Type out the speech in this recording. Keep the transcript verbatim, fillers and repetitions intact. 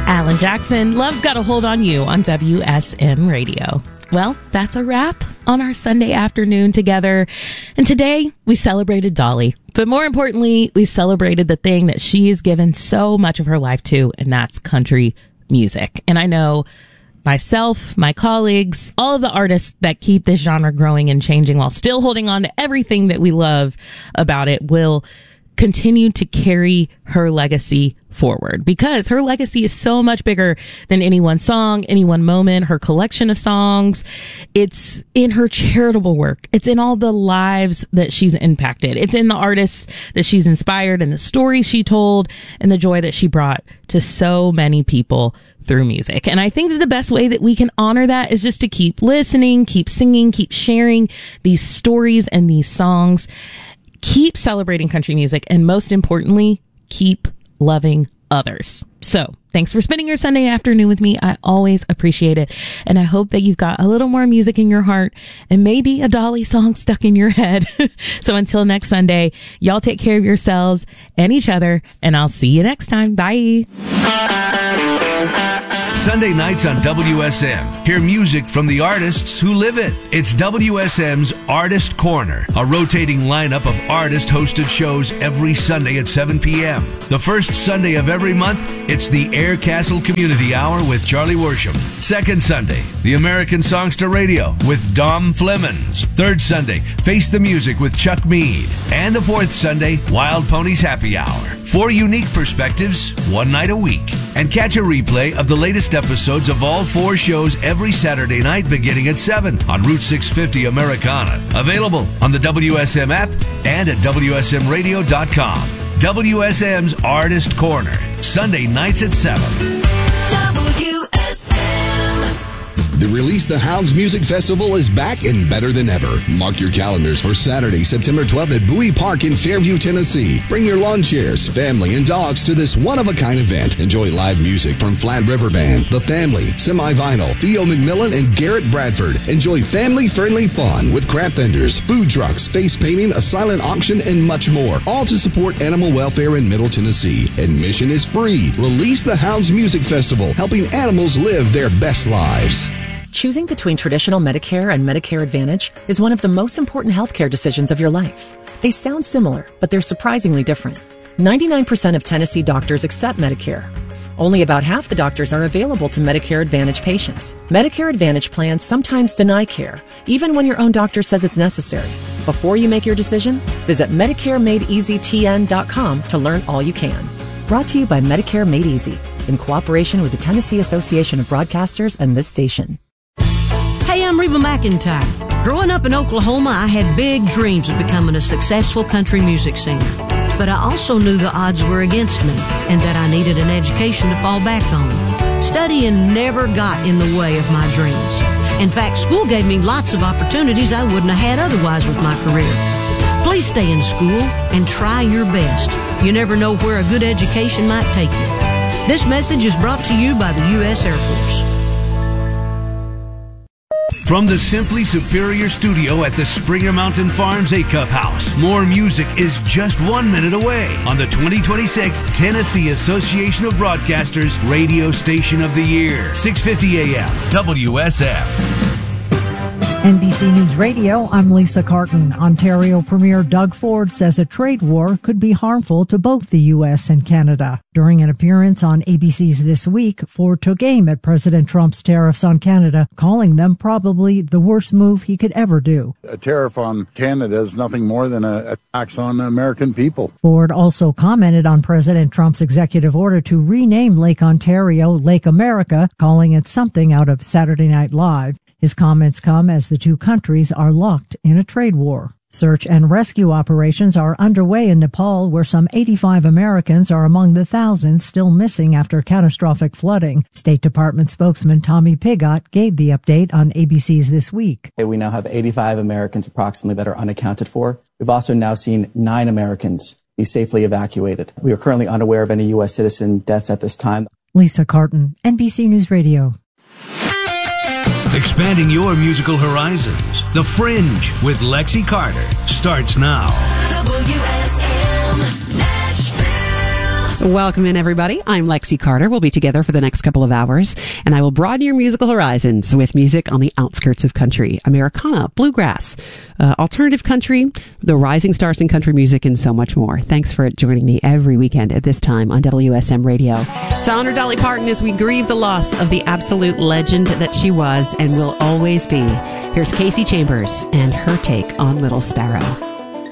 Alan Jackson, Love's Got a Hold on You on W S M Radio. Well, that's a wrap on our Sunday afternoon together. And today we celebrated Dolly. But more importantly, we celebrated the thing that she has given so much of her life to, and that's country music. And I know myself, my colleagues, all of the artists that keep this genre growing and changing while still holding on to everything that we love about it will continue to carry her legacy forward, because her legacy is so much bigger than any one song, any one moment, her collection of songs. It's in her charitable work. It's in all the lives that she's impacted. It's in the artists that she's inspired and the stories she told and the joy that she brought to so many people through music. And I think that the best way that we can honor that is just to keep listening, keep singing, keep sharing these stories and these songs. Keep celebrating country music, and most importantly, keep loving others. So thanks for spending your Sunday afternoon with me. I always appreciate it. And I hope that you've got a little more music in your heart and maybe a Dolly song stuck in your head. So until next Sunday, y'all take care of yourselves and each other, and I'll see you next time. Bye. Sunday nights on W S M. Hear music from the artists who live it. It's W S M's Artist Corner, a rotating lineup of artist-hosted shows every Sunday at seven p.m. The first Sunday of every month, it's the Air Castle Community Hour with Charlie Worsham. Second Sunday, the American Songster Radio with Dom Flemons. Third Sunday, Face the Music with Chuck Mead. And the fourth Sunday, Wild Ponies Happy Hour. Four unique perspectives, one night a week. And catch a replay of the latest episodes of all four shows every Saturday night beginning at seven on Route six fifty Americana. Available on the W S M app and at W S M radio dot com. W S M's Artist Corner, Sunday nights at seven. W S M. The Release the Hounds Music Festival is back and better than ever. Mark your calendars for Saturday, September twelfth at Bowie Park in Fairview, Tennessee. Bring your lawn chairs, family, and dogs to this one-of-a-kind event. Enjoy live music from Flat River Band, The Family, Semi-Vinyl, Theo McMillan, and Garrett Bradford. Enjoy family-friendly fun with craft vendors, food trucks, face painting, a silent auction, and much more. All to support animal welfare in Middle Tennessee. Admission is free. Release the Hounds Music Festival, helping animals live their best lives. Choosing between traditional Medicare and Medicare Advantage is one of the most important healthcare decisions of your life. They sound similar, but they're surprisingly different. ninety-nine percent of Tennessee doctors accept Medicare. Only about half the doctors are available to Medicare Advantage patients. Medicare Advantage plans sometimes deny care, even when your own doctor says it's necessary. Before you make your decision, visit Medicare Made Easy T N dot com to learn all you can. Brought to you by Medicare Made Easy, in cooperation with the Tennessee Association of Broadcasters and this station. Hey, I'm Reba McEntire. Growing up in Oklahoma, I had big dreams of becoming a successful country music singer. But I also knew the odds were against me and that I needed an education to fall back on. Studying never got in the way of my dreams. In fact, school gave me lots of opportunities I wouldn't have had otherwise with my career. Please stay in school and try your best. You never know where a good education might take you. This message is brought to you by the U S Air Force. From the Simply Superior studio at the Springer Mountain Farms Acuff House, more music is just one minute away on the twenty twenty-six Tennessee Association of Broadcasters Radio Station of the Year, six fifty A M W S M. N B C News Radio, I'm Lisa Carton. Ontario Premier Doug Ford says a trade war could be harmful to both the U S and Canada. During an appearance on A B C's This Week, Ford took aim at President Trump's tariffs on Canada, calling them probably the worst move he could ever do. A tariff on Canada is nothing more than a, a tax on American people. Ford also commented on President Trump's executive order to rename Lake Ontario Lake America, calling it something out of Saturday Night Live. His comments come as the two countries are locked in a trade war. Search and rescue operations are underway in Nepal, where some eighty-five Americans are among the thousands still missing after catastrophic flooding. State Department spokesman Tommy Pigott gave the update on A B C's This Week. We now have eighty-five Americans approximately that are unaccounted for. We've also now seen nine Americans be safely evacuated. We are currently unaware of any U S citizen deaths at this time. Lisa Carton, N B C News Radio. Expanding your musical horizons. The Fringe with Lexi Carter starts now. W S M Nashville. Welcome in, everybody. I'm Lexi Carter. We'll be together for the next couple of hours, and I will broaden your musical horizons with music on the outskirts of country, Americana, bluegrass, uh, alternative country, the rising stars in country music, and so much more. Thanks for joining me every weekend at this time on W S M Radio. To honor Dolly Parton as we grieve the loss of the absolute legend that she was and will always be, here's Casey Chambers and her take on Little Sparrow.